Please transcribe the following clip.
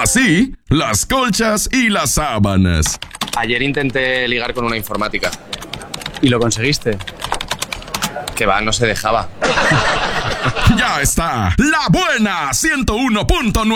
así, las colchas y las sábanas. Ayer intenté ligar con una informática. ¿Y lo conseguiste? Que va, no se dejaba. Ya está, La Buena 101.9.